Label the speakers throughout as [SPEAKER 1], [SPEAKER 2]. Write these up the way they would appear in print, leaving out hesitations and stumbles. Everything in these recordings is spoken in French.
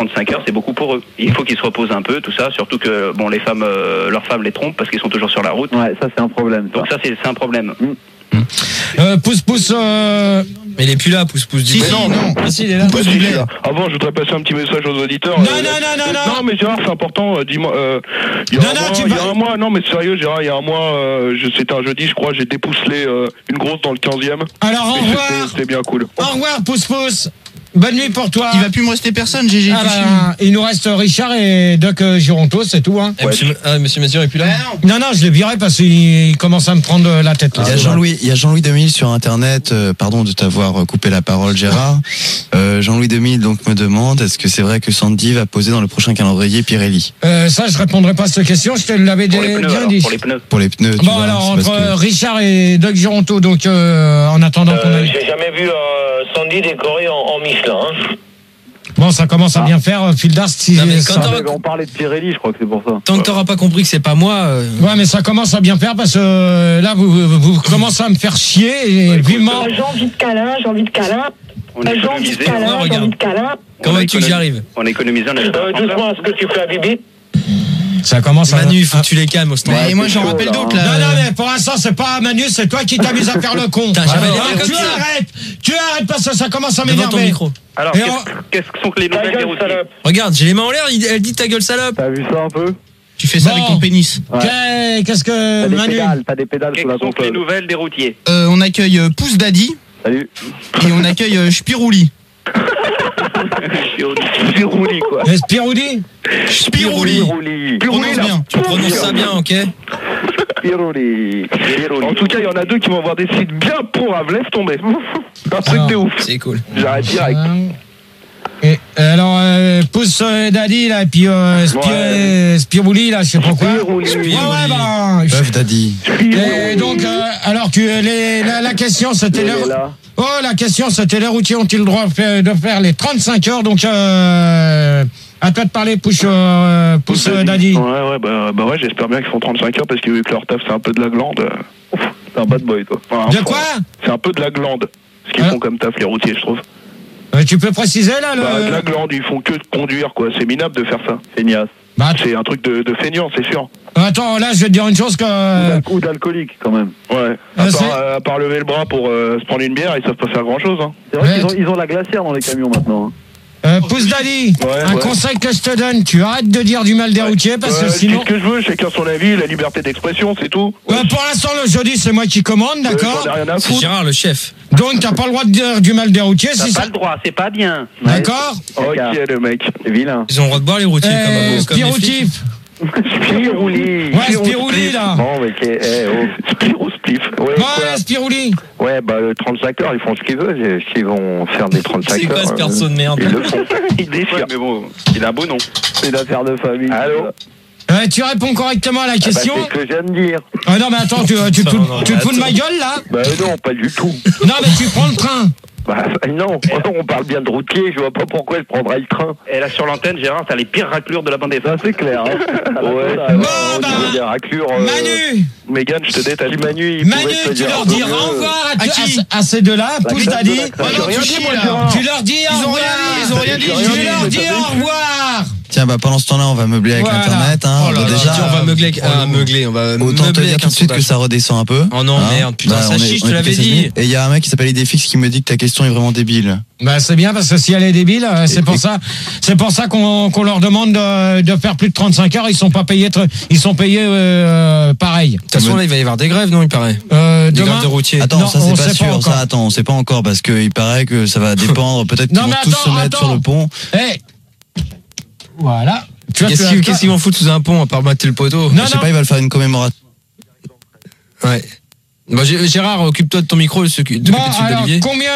[SPEAKER 1] 35 heures, c'est beaucoup pour eux. Il faut qu'ils se reposent un peu, tout ça, surtout que bon, les femmes, leurs femmes les trompent parce qu'ils sont toujours sur la route.
[SPEAKER 2] Ouais, ça c'est un problème.
[SPEAKER 1] Donc ça c'est un problème.
[SPEAKER 3] Pousse.
[SPEAKER 4] Mais il est plus là, pousse du
[SPEAKER 3] Si, non. Ah, si, il est là.
[SPEAKER 5] Bah, si, là. Avant, je voudrais passer un petit message aux auditeurs.
[SPEAKER 3] Non.
[SPEAKER 5] Non, mais Gérard, c'est important. Dis-moi. Il y a un mois, non, mais sérieux, Gérard, il y a un mois, c'était un jeudi, je crois, j'ai dépousselé une grosse dans le 15e.
[SPEAKER 3] Alors, au revoir.
[SPEAKER 5] C'était bien cool.
[SPEAKER 3] Au revoir, pousse. Bonne nuit pour toi.
[SPEAKER 6] Il va plus me rester personne, GG.
[SPEAKER 3] Il nous reste Richard et Doc Gironto, c'est tout. Hein.
[SPEAKER 4] Monsieur Mazur est plus là.
[SPEAKER 3] Non, je le virerai parce qu'il commence à me prendre la tête. Là.
[SPEAKER 7] Il y a Jean-Louis 2000 sur Internet. Pardon de t'avoir coupé la parole, Gérard. Jean-Louis 2000 donc me demande est-ce que c'est vrai que Sandy va poser dans le prochain calendrier Pirelli?
[SPEAKER 3] Ça, je répondrai pas à cette question. Je te l'avais bien dit.
[SPEAKER 1] Pour les pneus.
[SPEAKER 3] Bon, alors entre Richard et Doc Gironto, donc en attendant qu'on aille.
[SPEAKER 8] J'ai jamais vu Sandy décoré en Michelin. Hein.
[SPEAKER 3] Bon, ça commence à bien faire, Fildars.
[SPEAKER 2] On parlait de Pirelli, je crois que c'est pour ça.
[SPEAKER 4] Tant que t'auras pas compris que c'est pas moi.
[SPEAKER 3] Ouais, mais ça commence à bien faire parce que là, vous commencez à me faire chier et vivement.
[SPEAKER 9] J'ai envie de câlin. J'ai envie de câlin.
[SPEAKER 4] Comment veux-tu que j'y arrive?
[SPEAKER 1] On économise, on a
[SPEAKER 8] doucement à ce que tu fais à Bibi.
[SPEAKER 3] Ça commence à...
[SPEAKER 4] Manu, faut que tu les calmes au stand.
[SPEAKER 6] Et moi j'en rappelle d'autres là.
[SPEAKER 3] Non, mais pour l'instant c'est pas Manu, c'est toi qui t'amuses à faire le con. Tu arrêtes parce que ça commence à m'énerver.
[SPEAKER 4] Devant ton micro.
[SPEAKER 1] Alors, qu'est-ce que sont que les nouvelles des routiers?
[SPEAKER 4] Regarde, j'ai les mains en l'air, elle dit ta gueule salope.
[SPEAKER 2] T'as vu ça un peu?
[SPEAKER 6] Tu fais ça avec ton pénis.
[SPEAKER 2] Ouais.
[SPEAKER 3] Qu'est-ce que Manu?
[SPEAKER 2] T'as des pédales sur la
[SPEAKER 1] console. Quelles sont les nouvelles des routiers?
[SPEAKER 6] On accueille Pouce Daddy.
[SPEAKER 2] Salut.
[SPEAKER 6] Et on accueille Spirouli.
[SPEAKER 5] Spirouli, quoi.
[SPEAKER 3] Spirouli.
[SPEAKER 6] Bien.
[SPEAKER 4] Tu prononces ça bien, ok?
[SPEAKER 5] Spirouli. En tout cas, il y en a deux qui vont avoir des sites bien pourraves. Laisse tomber. Un truc de ouf.
[SPEAKER 4] C'est cool.
[SPEAKER 5] J'arrête direct.
[SPEAKER 3] Et alors, Pouce Daddy, là, et puis Spirouli, là, je sais pas quoi.
[SPEAKER 7] Puff Daddy.
[SPEAKER 3] Et donc, alors, la question, c'était la question, c'était les routiers ont-ils le droit de faire les 35 heures? Donc, à toi de parler, Pouce Daddy.
[SPEAKER 5] Ouais, j'espère bien qu'ils font 35 heures parce que vu que leur taf, c'est un peu de la glande. C'est un bad boy, toi.
[SPEAKER 3] De quoi?
[SPEAKER 5] C'est un peu de la glande. Ce qu'ils font comme taf, les routiers, je trouve.
[SPEAKER 3] Tu peux préciser, là,
[SPEAKER 5] de la glande, ils font que de conduire, quoi. C'est minable de faire ça. Feignasse. C'est un truc de feignant, c'est sûr.
[SPEAKER 3] Attends, là, je vais te dire une chose que...
[SPEAKER 2] Ou d'alcoolique, quand même.
[SPEAKER 5] Ouais. À part lever le bras pour se prendre une bière, ils savent pas faire grand-chose. Hein.
[SPEAKER 2] C'est vrai qu'ils ont la glacière dans les camions, maintenant.
[SPEAKER 3] Pouce Daddy, conseil que je te donne, tu arrêtes de dire du mal des routiers parce que sinon...
[SPEAKER 5] Je dis ce que je veux, chacun son avis, la liberté d'expression, c'est tout.
[SPEAKER 3] Pour l'instant, le jeudi, c'est moi qui commande, d'accord?
[SPEAKER 4] C'est Gérard, le chef.
[SPEAKER 3] Donc, t'as pas le droit de dire du mal des routiers.
[SPEAKER 1] T'as pas le droit, c'est pas bien.
[SPEAKER 3] D'accord?
[SPEAKER 5] Ok, le mec.
[SPEAKER 2] C'est vilain.
[SPEAKER 4] Ils ont le droit de boire les routiers comme
[SPEAKER 3] Spiroutif.
[SPEAKER 2] Spirouli.
[SPEAKER 3] Ouais, Spirouli, là.
[SPEAKER 2] Bon, ok.
[SPEAKER 5] Spirou-spliff.
[SPEAKER 3] Ouais, Spirouli.
[SPEAKER 2] Ouais, le 35 heures, ils font ce qu'ils veulent. S'ils vont faire des 35 heures.
[SPEAKER 4] C'est quoi ce perso de merde?
[SPEAKER 2] Ils le font.
[SPEAKER 5] Il déchire. Mais bon, il a un beau nom.
[SPEAKER 2] C'est une affaire de famille.
[SPEAKER 5] Allô?
[SPEAKER 3] Tu réponds correctement à la question?
[SPEAKER 2] C'est ce que je viens de dire.
[SPEAKER 3] Ah non, mais attends, tu te fous de ma gueule, là?
[SPEAKER 2] Non, pas du tout.
[SPEAKER 3] Non, mais tu prends le train.
[SPEAKER 2] Non, on parle bien de routier, je vois pas pourquoi je prendrais le train.
[SPEAKER 1] Et là, sur l'antenne, Gérard, t'as les pires raclures de la bande FM.
[SPEAKER 2] Ça, c'est clair. Des raclures.
[SPEAKER 3] Manu!
[SPEAKER 5] Mégane, je te déteste.
[SPEAKER 2] Manu,
[SPEAKER 3] tu leur dis au revoir à ces deux-là, Pouce Daddy. Tu leur dis au revoir.
[SPEAKER 6] Ils ont rien dit.
[SPEAKER 3] Tu leur dis au revoir.
[SPEAKER 7] Tiens, pendant ce temps-là, on va meubler avec l'internet.
[SPEAKER 4] Déjà, on va meugler.
[SPEAKER 7] Autant te dire tout de suite que ça redescend un peu.
[SPEAKER 4] Oh non, merde, putain, ça chie, je te l'avais dit.
[SPEAKER 7] Et il y a un mec qui s'appelle Idéfix qui me dit que ta question est vraiment débile.
[SPEAKER 3] C'est bien parce que si elle est débile, c'est pour ça qu'on leur demande de faire plus de 35 heures. Ils sont pas payés, ils sont payés pareil.
[SPEAKER 4] De toute façon, là, il va y avoir des grèves, non, il paraît.
[SPEAKER 3] Des
[SPEAKER 4] grèves de routiers.
[SPEAKER 7] Attends, ça c'est pas sûr. Ça, attends, on sait pas encore parce que il paraît que ça va dépendre. Peut-être qu'ils vont tous se mettre sur le pont.
[SPEAKER 3] Voilà.
[SPEAKER 4] Qu'est-ce qu'ils vont foutre sous un pont à part battre le poteau?
[SPEAKER 7] Je sais pas, ils veulent faire une commémoration.
[SPEAKER 4] Ouais. Gérard, occupe-toi de ton micro.
[SPEAKER 3] Alors, combien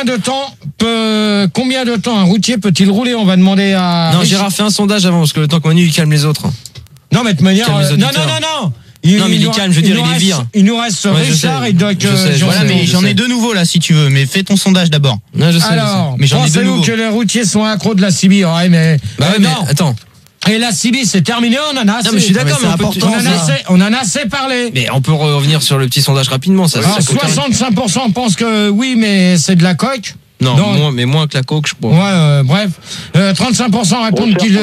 [SPEAKER 3] de temps un routier peut-il rouler? On va demander à...
[SPEAKER 4] Non, Gérard, fais un sondage avant, parce que le temps que Manu, il calme les autres.
[SPEAKER 3] Non, mais de manière... Non.
[SPEAKER 4] Non, mais il est calme, je veux dire, il est vire.
[SPEAKER 3] Il nous reste Richard et Doc.
[SPEAKER 6] Voilà, mais j'en ai deux nouveaux là, si tu veux. Mais fais ton sondage d'abord.
[SPEAKER 4] Non, je sais.
[SPEAKER 3] Alors,
[SPEAKER 6] mais j'en ai deux nouveaux.
[SPEAKER 3] pensez-vous que les routiers sont accros de la CB? Ouais, mais...
[SPEAKER 4] mais attends.
[SPEAKER 3] Et la CB, c'est terminé, on en a assez.
[SPEAKER 4] Non, mais je suis d'accord, mais
[SPEAKER 3] on en a assez parlé.
[SPEAKER 4] Mais on peut revenir sur le petit sondage rapidement.
[SPEAKER 3] 65% pensent que oui, mais c'est de la coque.
[SPEAKER 4] Non, mais moins que la coke, je crois.
[SPEAKER 3] Ouais, bref. 35% répondent qu'ils